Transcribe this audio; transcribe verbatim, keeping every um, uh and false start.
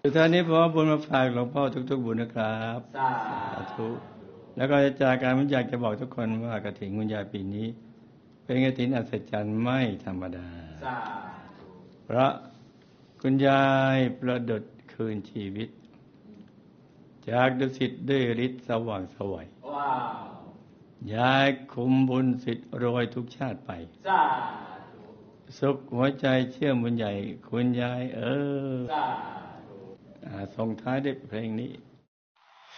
สุดท้ายนี้ผมเอาบุญมาฝากหลวงพ่อทุกๆบุญนะครับสาธุแล้วก็จากการผมอยากจะบอกทุกคนว่ากฐินคุณยายปีนี้เป็นกฐินอัศจรรย์ไม่ธรรมดาสาเพราะคุณยายประดุจคืนชีวิตจากดุสิตด้วยฤทธิ์สว่างไสวว้าวยายคุมบุญสิทธิ์รวยทุกชาติไปสาสุขหัวใจเชื่อบุญใหญ่คุณยายเออสาส่งท้ายด้วยเพลงนี้